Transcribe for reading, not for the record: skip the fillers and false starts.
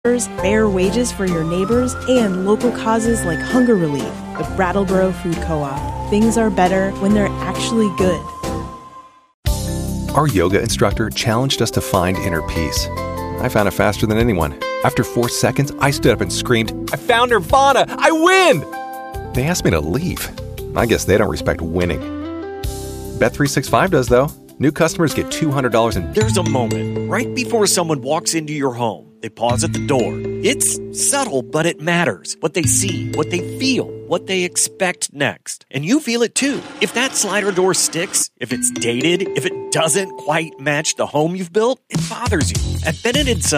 fair wages for your neighbors, and local causes like hunger relief. The Brattleboro Food Co-op. Things are better when they're actually good. Our yoga instructor challenged us to find inner peace. I found it faster than anyone. After 4 seconds, I stood up and screamed, "I found Nirvana! I win!" They asked me to leave. I guess they don't respect winning. Bet365 does, though. New customers get $200 in... There's a moment right before someone walks into your home. They pause at the door. It's subtle, but it matters. What they see, what they feel, what they expect next. And you feel it too. If that slider door sticks, if it's dated, if it doesn't quite match the home you've built, it bothers you. At Bennett & Sons,